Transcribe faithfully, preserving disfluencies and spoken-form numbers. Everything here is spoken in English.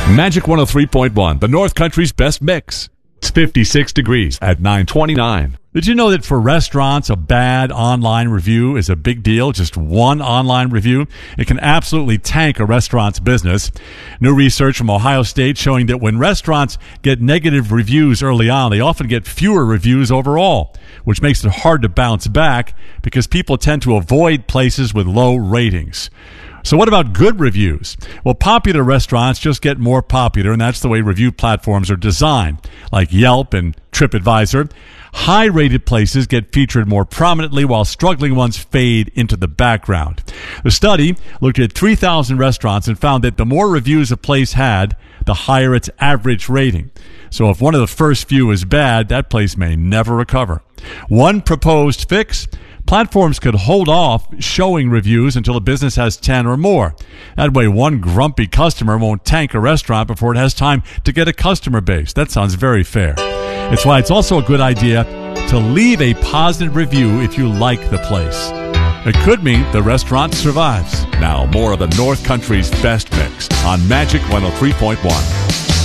Magic one oh three point one, the North Country's best mix. It's fifty-six degrees at nine twenty-nine. Did you know that for restaurants, a bad online review is a big deal? Just one online review, it can absolutely tank a restaurant's business. New research from Ohio State showing that when restaurants get negative reviews early on, they often get fewer reviews overall, which makes it hard to bounce back because people tend to avoid places with low ratings. So what about good reviews? Well, popular restaurants just get more popular, and that's the way review platforms are designed, like Yelp and TripAdvisor. High-rated places get featured more prominently, while struggling ones fade into the background. The study looked at three thousand restaurants and found that the more reviews a place had, the higher its average rating. So if one of the first few is bad, that place may never recover. One proposed fix: platforms could hold off showing reviews until a business has ten or more. That way, one grumpy customer won't tank a restaurant before it has time to get a customer base. That sounds very fair. It's why it's also a good idea to leave a positive review if you like the place. It could mean the restaurant survives. Now, more of the North Country's best mix on Magic one oh three point one.